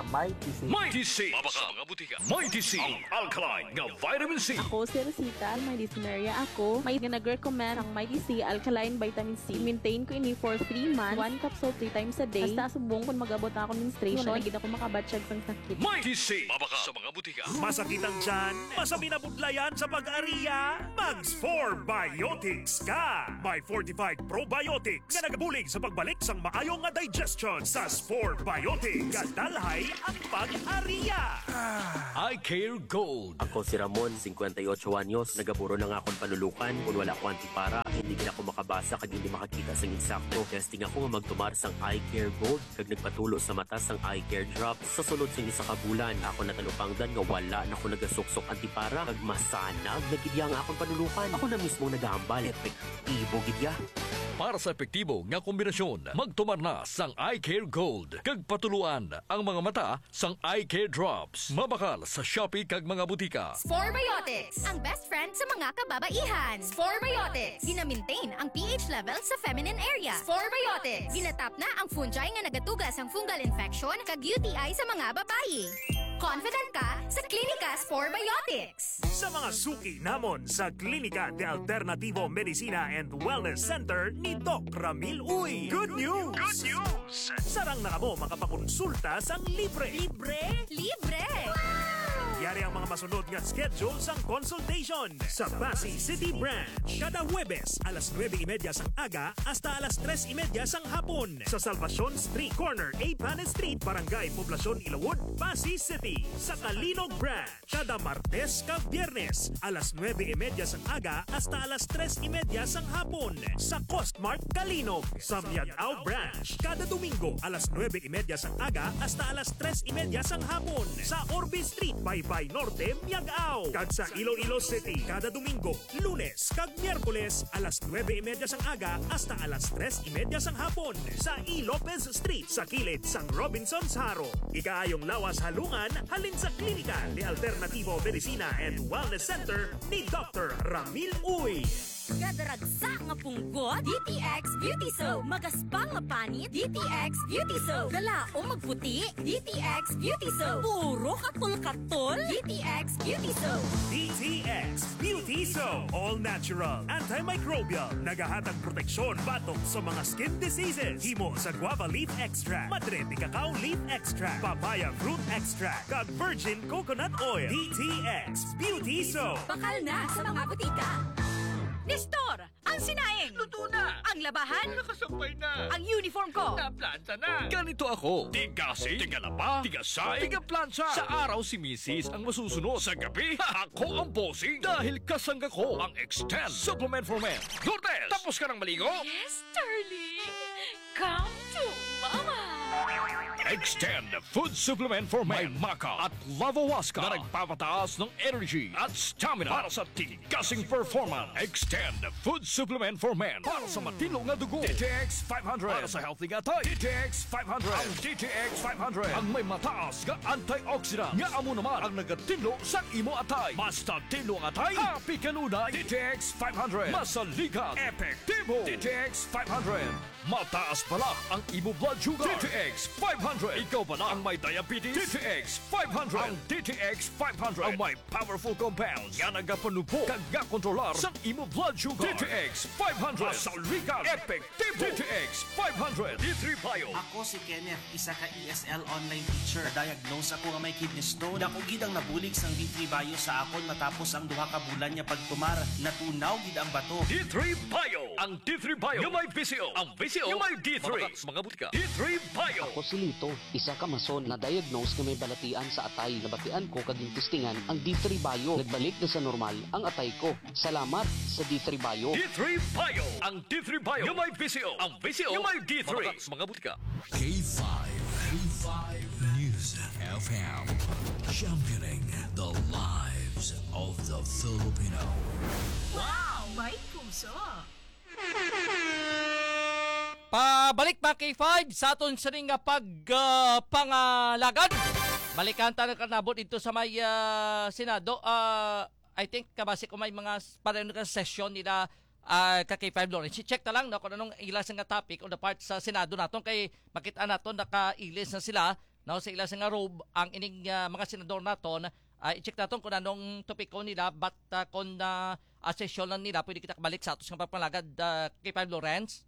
S15: Mighty C.
S1: Mighty C. Mabaka sa mga butika. Mighty C. Ang alkaline nga vitamin C.
S16: Ako si Rosita, may dysuria ako. May nag-recommend ang Mighty C Alkaline Vitamin C. Maintain ko ini for 3 months. 1 capsule 3 times a day. Basta subong kung mag-abot ako menstruation. Nagid ako makabatsyag sang sakit.
S1: Mighty C. Mabaka sa mga butika.
S2: Masakit ang tiyan, masami na budlayan sa pag-ariya, Mags 4 Biotics ka! May fortified probiotics nga nagabulig sa pagbalik sang maayong nga digestion sa 4 Biotics. Kadalhay ang pag-ariya.
S1: Eye Care Gold.
S17: Ako si Ramon, 58 anyos. Nagaburo na nga akong panulukan. Kung wala ko antipara, hindi din ako makabasa kag hindi makakita sang insakto. Testing ako nga magtumar sang Eye Care Gold kag nagpatulo sa mata sang Eye Care Drops. Sa sulod sing isa ka bulan, ako natalupangdan nga wala na ako nagasuksok antipara kag masanag nagidya nga akong panulukan. Ako na mismo nagahambal. Epektibo gidya.
S1: Para sa epektibo nga kombinasyon, magtumar na sang Eye Care Gold. Kag patuluan ang mga mata sang Eye Care Drops. Mabakal sa Shopee kag mga butika.
S18: Sporebiotics, ang best friend sa mga kababaihan. Sporebiotics, gina-maintain ang pH level sa feminine area. Sporebiotics, ginatap na ang fungi nga nagatugas ang fungal infection kag UTI sa mga babayi. Confident ka sa Klinika Sporebiotics.
S2: Sa mga suki namon sa Klinika de Alternativo Medicina and Wellness Center ni Doc Ramil Uy. Good news! Good news! Sarang na mo makapakonsulta sang libre. Libre?
S18: Libre!
S2: Yari ang mga masunod nga schedule sang consultation sa Pasay City Branch. Kada Huwebes, alas 9:30 sang aga hasta alas 3:30 sang hapon. Sa Salvacion Street Corner, A. Panes Street, Barangay Poblacion, Ilawod, Pasay City. Sa Kalinog Branch, kada Martes ka Biyernes, alas 9:30 sang aga hasta alas 3:30 sang hapon. Sa Costmart Kalinog. Sa Miagao Branch, kada Domingo, alas 9:30 sang aga hasta alas 3:30 sang hapon. Sa Orbe Street, Baybay Norte, Miagao. Kag sa Iloilo City, kada Domingo, Lunes kag Miyerkules, alas 9:30 sang aga hasta alas 3:30 sang hapon. Sa E. Lopez Street, sa kilid sang Robinson's Haro. Ikaayong lawas halungan, halin sa Klinika de Alternativo Medicina and Wellness Center ni Dr. Ramil Uy.
S18: Kadaragsa nga punggot, DTX Beauty Soap. Magaspang nga panit, DTX Beauty Soap. Galaong magputi, DTX Beauty Soap. Puro katol-katol, DTX Beauty Soap.
S2: DTX Beauty Soap. All natural, antimicrobial, nagahatag proteksyon batok sa mga skin diseases. Himo sa guava leaf extract, madre de cacao leaf extract, papaya fruit extract, kag virgin coconut oil. DTX Beauty Soap.
S18: Bakal na sa mga butika. Nestor, ang sinaing.
S1: Luto na.
S18: Ang labahan.
S1: Nakasampay na.
S18: Ang uniform ko.
S1: Naplanta na. Ganito ako. Tigasi, tigalapa, tigasay, tigaplansya. Sa araw si Mrs. ang masusunod. Sa gabi, ako ang bossing. Dahil kasangga ko ang Extend Supplement for Men. Lourdes, tapos ka ng maligo?
S10: Yes, darling. Come to mama.
S1: Extend Food Supplement for Men. May Maca at Lavawaska na nagpapataas ng energy at stamina para sa tigasing performance. Extend Food Supplement for Men para sa matino nga dugo. DTX 500 para sa healthy nga tayo. DTX 500. Ang DTX 500 ang may mataas nga antioxidant nga amo naman ang nagatino sa imo atay. Basta tino nga atay, happy kanunay. DTX 500 masaligan, epektibo. DTX 500 mataas pala ang imo blood sugar. DTX 500. Ikaw ba na ang may diabetes? DTX 500. Ang DTX 500 ang may powerful compounds nga nagapanupo kag kontrolar sa imo blood sugar. DTX 500. Masaligan, epektibo. DTX 500. D3 Bio.
S13: Ako si Kenneth, isa ka ESL online teacher. Diagnose ako nga may kidney stone. Ako gid ang nabulig sang D3 Bio sa akon matapos ang duha ka bulan niya pagtumar. Natunaw gid ang bato.
S1: D3 Bio. Ang D3 Bio yung may PCO. Ang PCO yung may D3. Mga butika. D3 Bio.
S19: Ako si Lito, isa ka mason na diagnose nga may balatian sa atay. Nabatian ko kaging testingan ang D3 Bio. Nagbalik na sa normal ang atay ko. Salamat sa D3 Bio.
S1: D3 Bio. Ang D3 Bio yung may PCO. Ang PCO yung may D3. Mga butika.
S9: K5 News FM, championing the lives of the Filipino.
S10: Wow! May puso!
S11: Pabalik pa K5 sa aton sa ring pangalagad. Balikan tayo kanabot dito sa may Senado. I think kabasi ko may mga parang session nila ka K5 Lawrence. Check na lang no, kung anong ilas nga topic on the part sa Senado naton kay makita naton nakailis na sila no, sa ila sa nga robe ang ining mga senador naton. I-check natin kung anong topiko nila, but kung session lang nila, pwede kita balik sa atos ng papalagad kay Pam Lawrence.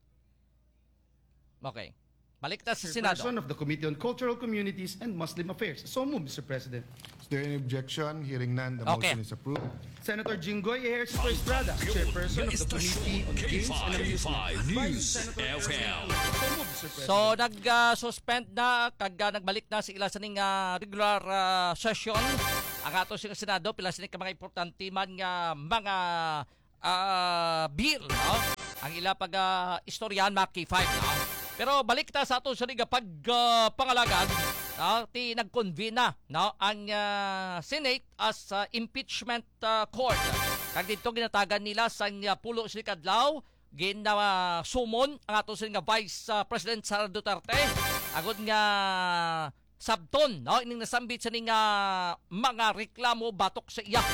S11: Okay. Balik ta sa Senado.
S20: Chairperson of the Committee on Cultural Communities and Muslim Affairs. So move, Mr. President.
S21: Is there any objection? Hearing none, the
S11: Okay.
S21: motion is approved.
S20: Senator Jinggoy Ejercito Estrada, Chairperson of the Committee on Games and Amusement.
S1: News FM.
S20: So move, Mr. President.
S11: So nag-suspend na kag nagbalik na sa ila sa ning regular session ang ato sa Senado pila sa mga importante man nga mga bill, no? Ang ila pag istoryan maki 5 no? Pero balik ta sa ato sa pangalagan, no? Nag-convene na, no? Ang Senate as impeachment court. Kag dito ginatagan nila sa pulo sa kadlaw sumon ang ato sa Vice President Sara Duterte agud nga sabton, no? Ining nasambit sa ning mga reklamo batok sa iya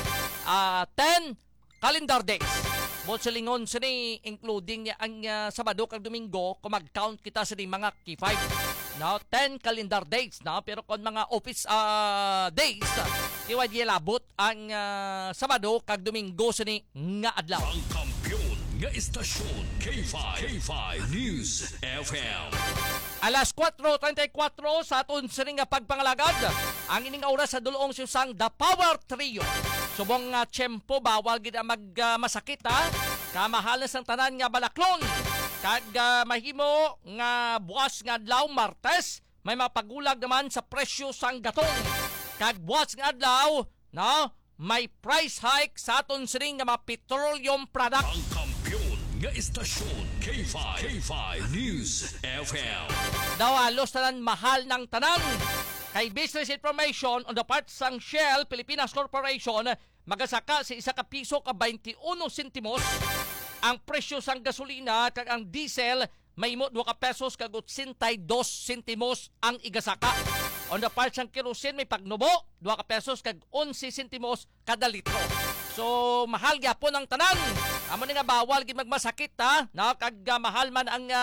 S11: 10 calendar days. Silingon sa ni including niya ang Sabado kag Domingo kung mag-count kita sa ni mga K5. No, 10 calendar days, no? Pero kung mga office days, diwa di labot ang Sabado kag Domingo sa ni nga adlaw.
S1: Ang kampiyon nga istasyon K5 News FM.
S11: Alas 4:34 sa aton sa ring pagpangalagad. Ang ining oras sa dulong susang The Power Trio. Subong tiyempo bawal gid masakit ha. Kamahal sang tanan nga balaklon. Kag mahimo nga buwas nga adlaw Martes, may mapagulag naman sa presyo sang gatong. Kag buwas nga adlaw, no, may price hike sa aton sa ring nga mga petroleum products.
S1: Ang kampiyon nga istasyon K5 News FM.
S11: Dawalos tanan mahal ng tanan. Kay business information on the part sang Shell Pilipinas Corporation, magasaka sa 1 piso ka 21 sentimos ang presyo sang gasolina kag ang diesel may mo 2 pesos kag 82 sentimos ang igasaka. On the part sang kerosene may pagnubo 2 pesos kag 11 sentimos kada litro. So mahal gyapon ang tanan. Amo ni nga bawal gid magmasakit ha. Na kag mahal man ang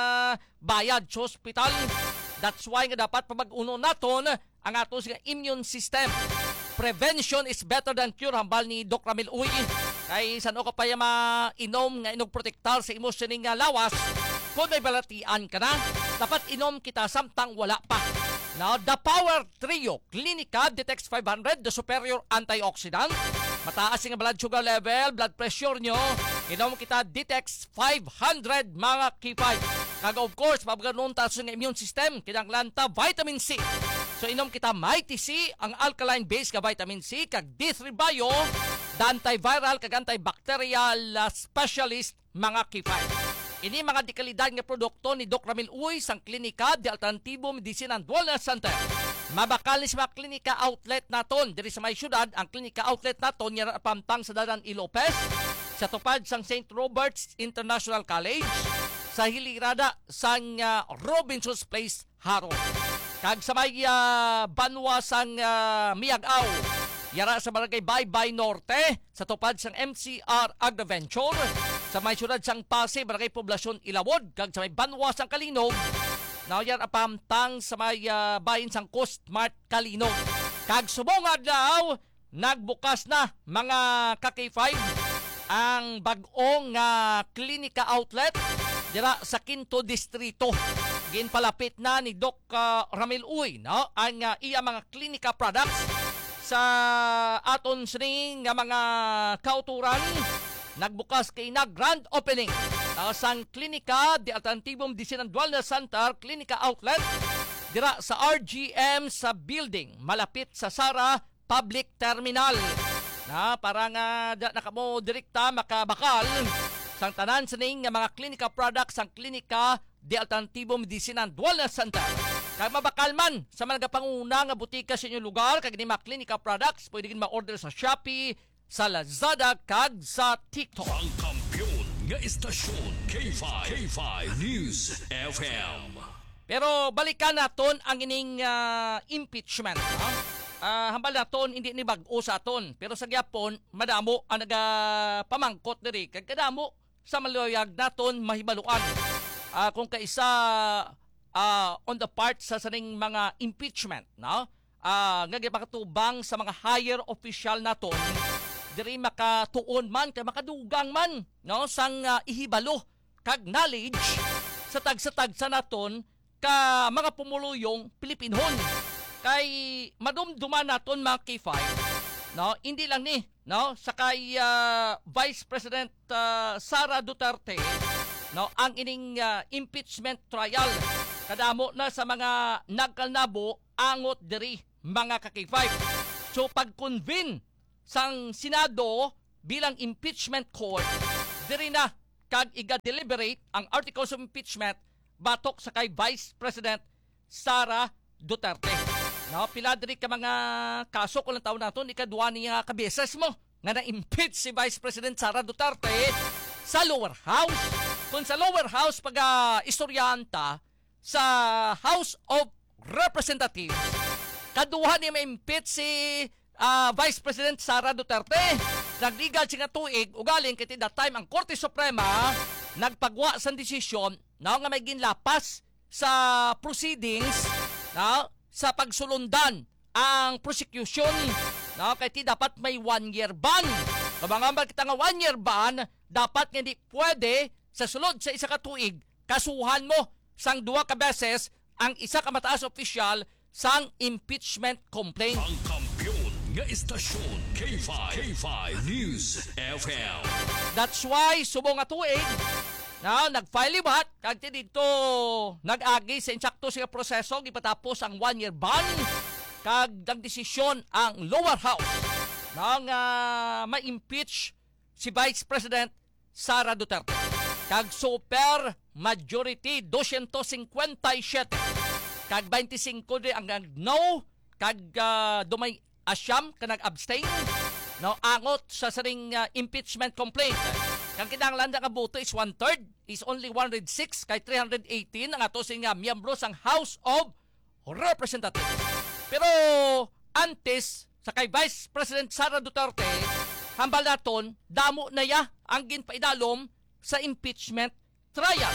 S11: bayad sa ospital. That's why nga dapat pamag-uno naton ang ato sa immune system. Prevention is better than cure, hambal ni Doc Ramil Uy. Kay saan ka pa inom nga inog protektar sa imo sining lawas. Kung may balatian ka na, dapat inom kita samtang wala pa. Now, the Power Trio Clinica Detects 500, the superior antioxidant. Mataas ang blood sugar level, blood pressure nyo. Inom kita Detects 500 mga K5. Kag of course, mabaganon taas ng immune system, kinanglanta vitamin C. So inom kita Mighty C, ang alkaline base ka vitamin C, kag D3 Bio, the antiviral kag antibacterial specialist mga K5. Ini mga dekalidad nga produkto ni Doc Ramil Uy sang Klinika de Alternativo Medicina and Wellness Center. Mabakal ni sa mga klinika outlet naton diri sa may syudad. Ang klinika outlet naton yan pamtang sa Dadan Ilopez, sa tupad sang St. Robert's International College, sa hilirada sang Robinson's Place, Haro. Kag sa may banwa sang Miagaw, yara sa barangay Baybay Norte, sa tupad sang MCR Agriventure, sa may syudad sang Pasay, barangay Poblasyon Ilawod, kag sa may banwa sang Kalinog, na yan apamtang sa may bayin sang Coast Mart Kalinog. Kag subong adlaw, nagbukas na mga ka-K5 ang bag-ong klinika outlet dira sa Quinto Distrito. Ginpalapit na ni Doc Ramil Uy, no? Ang iya mga klinika products sa aton sining nga mga kauturan. Nagbukas kay na grand opening sang Klinika de Alternativo Medicina and Wellness Center Klinika Outlet dira sa RGM sa building malapit sa Sara Public Terminal. Na para nga nakamo direkta makabakal sang tanan sa ning mga klinika products sang Klinika de Alternativo Medicina and Wellness Center. Kaya mabakal man sa mga panguna nga butika sa inyong lugar kag ni mga klinika products pwede gid ma-order sa Shopee, sa Lazada kag sa TikTok.
S1: Ang kampiyon nga istasyon K5 News FM.
S11: Pero balikan naton ang ining impeachment. Hambal naton hindi ni bag-o sa aton, pero sa gyapon madamo ang nagapamangkot diri kag kadamo sa maluyag naton mahibaluan. Kung kaisa on the part sa saning mga impeachment, no? Nga gipakatubang sa mga higher official naton diri makatuon man kay makadugang man, no, sang ihibalo kag knowledge sa tagsa naton ka mga pumuluyong Pilipinhon. Kay madumduman naton mga K5, no, hindi lang ni, no, sa kay Vice President Sara Duterte, no, ang ining impeachment trial kadamo na sa mga nagkalnabo angot diri mga ka-K5. So pag-convene sang Senado bilang impeachment court, diri na kag iga-deliberate ang articles of impeachment batok sa kay Vice President Sara Duterte. No, pila diri ka mga kaso ko lang taon naton, ikadwa niya kabeses mo nga na-impeach si Vice President Sara Duterte sa lower house. Kung sa lower house pag istoryanta sa House of Representatives, kaduha niya ma-impeach si Vice President Sara Duterte. Nagligal siya nga tuig, ugaling kiti that time ang Korte Suprema nagpagwa sa desisyon na nga may ginlapas sa proceedings, na sa pagsulundan ang prosecution, no, kay ti dapat may 1 year ban. Kabangambal kita nga 1 year ban, dapat nga hindi pwede sa sulod sa isa ka tuig kasuhan mo sang 2 ka beses ang isa ka mataas opisyal sang impeachment complaint.
S1: Ang kampiyon nga istasyon K5 News FM.
S11: That's why subong nga tuig na nag-file libat kag dito nag-agi sa insakto sa proseso gipatapos ang 1 year ban kag nagdesisyon ang lower house nang ma-impeach si Vice President Sara Duterte. Kag super majority 257 kag 25 di ang no kag dumay asyam ka nag-abstain, no, angot sa saring impeachment complaint. Kang kinahanglan nga boto is 1/3, is only 106 kay 318 ang ato sing miyembro sang House of Representatives. Pero antes sa kay Vice President Sara Duterte, hambal naton damo na ya ang ginpaidalom sa impeachment trial.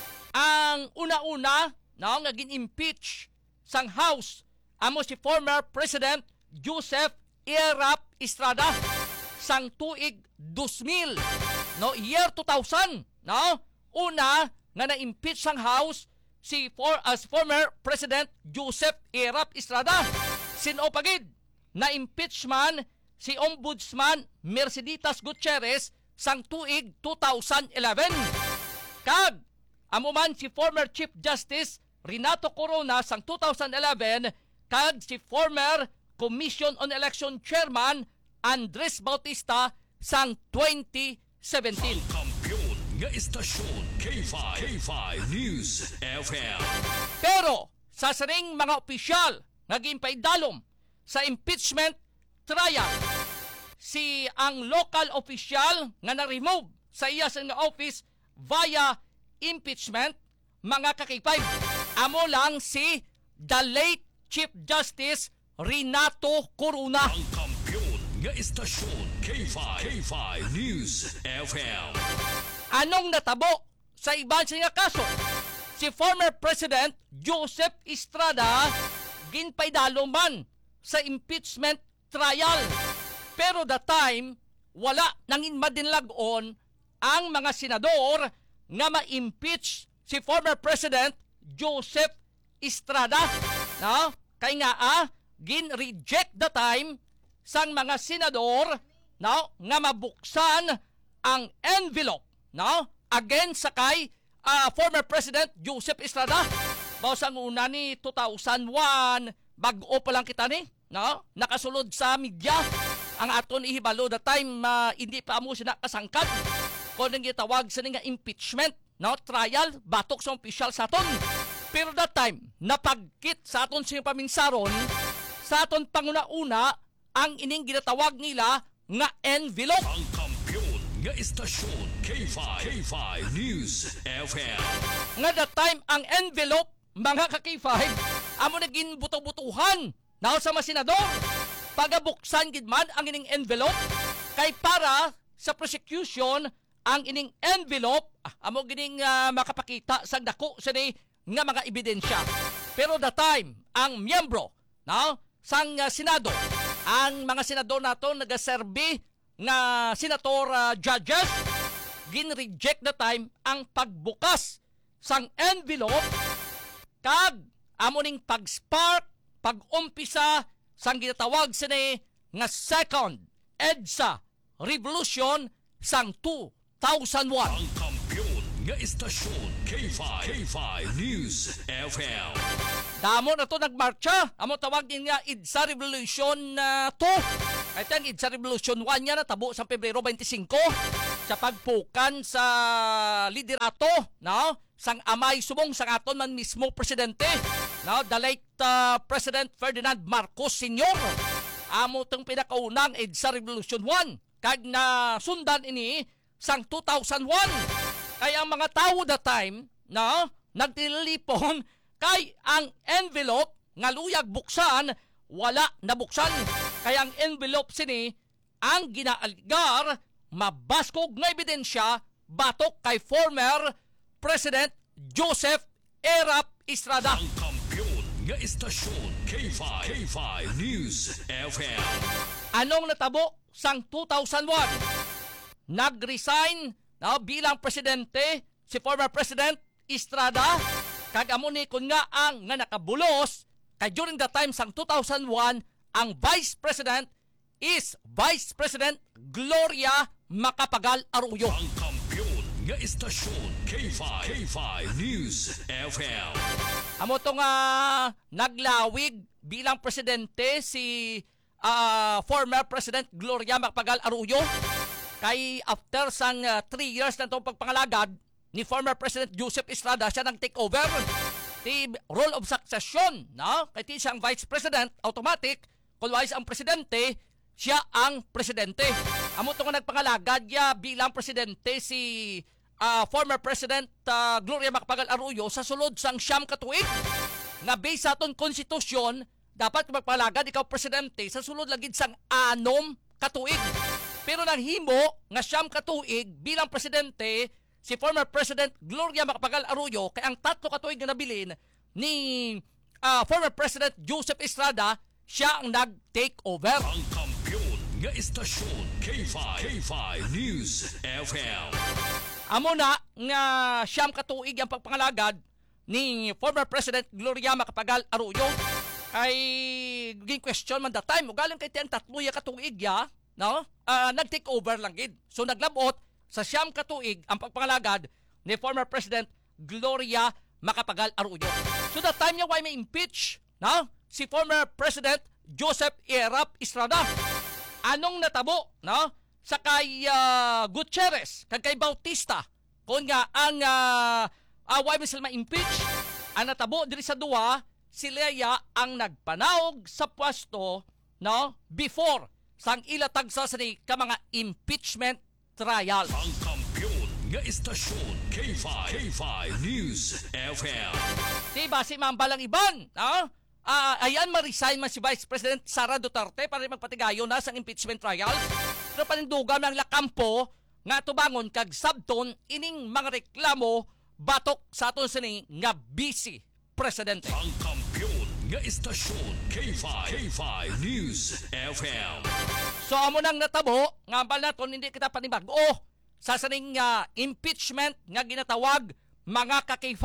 S11: Ang una-una, no, nga gin-impeach sang House amo si former President Joseph Erap Estrada sang tuig 2000, no, year 2000, no, una nga na-impeach sang House si former President Joseph Erap Estrada. Sino pagid na-impeach man si Ombudsman Merceditas Gutierrez sang tuig 2011. Kag amo man si former Chief Justice Renato Corona sang 2011 kag si former Commission on Election Chairman Andres Bautista sang 2017.
S1: Ang kampiyon nga istasyon K5 News FM.
S11: Pero sa saring mga opisyal nga ginpaidalom sa impeachment trial, si ang local official nga na-remove sa iya sa office via impeachment, mga ka-K5, amo lang si the late Chief Justice Renato Corona.
S1: Ang kampiyon nga istasyon K5 News FM.
S11: Anong natabo sa iban nga kaso? Si former President Joseph Estrada ginpaidalo man sa impeachment trial. Pero the time, wala nangin madinlag-on ang mga senador nga ma-impeach si former President Joseph Estrada. No? Kaya nga gin-reject the time sang mga senador, no, nga mabuksan ang envelope, no, against sa kay former President Joseph Estrada. Bawas ang una ni 2001, bago pa lang kita ni, no, nakasulod sa media ang aton ihibalo the time hindi pa mo sila kasangkad kung nang gitawag sa nga impeachment, no, trial batok sa official sa aton. Pero that time napagkit sa aton siyang paminsaron sa aton panguna-una ang ining ginatawag nila nga envelope.
S1: Ang kampiyon nga istasyon K5 News FM.
S11: Nga that time ang envelope, mga ka-K5, amo naging buto-butuhan na sa mga senador. Pagabuksan gid man ang ining envelope kay para sa prosecution ang ining envelope amo gining makapakita sa dako sa ni nga mga ebidensya. Pero the time ang miyembro sang Senado, ang mga senador nato nagaserbi nga senator judges, gin-reject the time ang pagbukas sang envelope kag amoning pag-spark, pag-umpisa sang ginatawag sini nga second EDSA revolution sang 2001.
S1: Ang kampiyon nga istasyon K5 News FM.
S11: Damo na to nagmarcha. Amo tawag din nga EDSA Revolution 2. Ito ang EDSA Revolution 1 niya natabo sa Pebrero 25 sa pagpukan sa liderato sang amay subong sang aton man mismo presidente, the late President Ferdinand Marcos Sr. Amo tong pinakaunang EDSA Revolution 1 kag na sundan ini sang 2001. Kaya ang mga tao that time nagtilipon kay ang envelope nga luyag buksan wala nabuksan. Kaya ang envelope sini ang ginaalgar mabaskog nga ebidensya batok kay former President Joseph Erap Estrada.
S1: Ang kampiyon nga istasyon K5 News FM.
S11: Anong natabo sang 2001? Nag-resign bilang presidente si former President Estrada. Kag amo ni kun nga ang nga nakabulos kay during the time sang 2001 ang Vice President is Vice President Gloria Macapagal Arroyo.
S1: Ang kampiyon nga istasyon K5 News FM.
S11: Amo to nga naglawig bilang presidente si former President Gloria Macapagal Arroyo kay after sang 3 years na itong pagpangalagad ni former President Joseph Estrada, siya nang take over the role of succession kay ti siyang Vice President automatic kung wais ang presidente siya ang presidente. Amo to nga nagpangalagad ya bilang presidente si former President Gloria Macapagal Arroyo sa sulod sang siyam katuig nga based sa aton konstitusyon dapat magpalagad ikaw presidente sa sulod lagid sang 6 katuig. Pero nanghimo nga siyam katuig bilang presidente si former President Gloria Macapagal Arroyo kay ang 3 katuig na nabilin ni former President Joseph Estrada siya ang nag-take over.
S1: Ang kampiyon nga istasyon K5 News FM.
S11: Amo na nga siyam katuig ang pagpangalagad ni former President Gloria Macapagal Arroyo ay gin question man that time ugaling kay tiyang 3 katuig nag-take over lang gid. So naglabot sa siyam katuig ang pagpangalagad ni former President Gloria Macapagal Arroyo. So that time niya why may impeach si former President Joseph Erap Estrada. Anong natabo sa kay Gutierrez kag kay Bautista kung nga ang why may sila ma-impeach. Ang natabo diri sa duwa si Lea ang nagpanaog sa pwesto before sang ilatag sa ka mga impeachment trial.
S1: Ang kampiyon nga istasyon K5 News FM.
S11: Diba si Mambalang Iban? Ayan ma-resign man si Vice President Sara Duterte para magpatigayon na sang impeachment trial. Pero panindugan ng lakampo nga tubangon kag sabton ining mga reklamo batok sa aton sini nga busy presidente.
S1: Ang kampiyon nga istasyon K5 News FM.
S11: So amo nang natabo nga ambal naton hindi kita panibag-o sa saning impeachment nga ginatawag mga ka-K5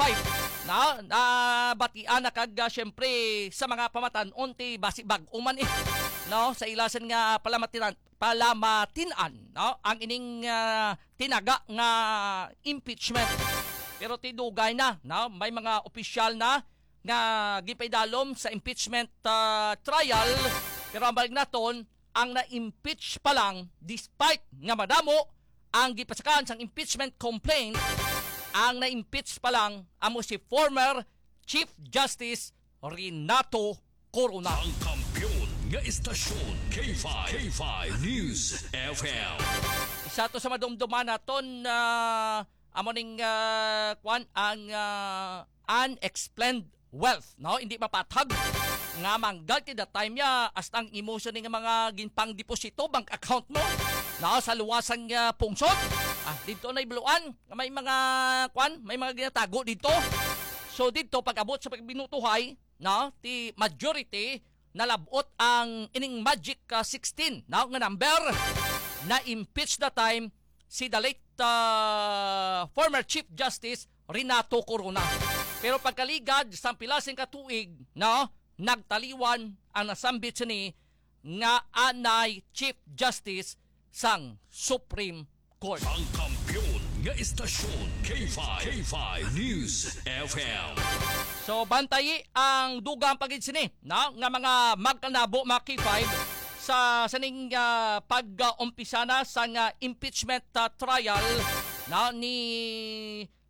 S11: batian na kag syempre sa mga pamatan-on ti basi bag-o man sa ilasan nga palamatinan ang ining tinaga nga impeachment. Pero tidugay na may mga opisyal na nga gipaydalom sa impeachment trial. Pero ang balik naton ang na-impeach pa lang despite nga madamo ang gipasakan sang impeachment complaint, ang na-impeach pa lang amo si former Chief Justice Renato Corona.
S1: Ang kampiyon nga istasyon K5 News FM.
S11: Isa to sa madumduman naton amo ning ang unexplained wealth, hindi mapatag nga manggal ti that time ya hasta ang emotion ng mga ginpang deposito bank account mo sa luwasang pungsod. Dito na ibuluan may mga may mga ginatago dito. So dito pag-abot sa pagbinutuhay, no, ti majority nalabot ang ining Magic 16 na nga number na impeach the time si the late former Chief Justice Renato Corona. Pero pagkaligad sa pilasing katuig, no, nagtaliwan ang nasambit ni nga anay Chief Justice sang Supreme Court.
S1: Ang kampiyon nga istasyon K5 News FM.
S11: So bantayi ang dugang pagid sini na nga mga magkanabo mga K5 sa saning pag-umpisa na sa impeachment trial na ni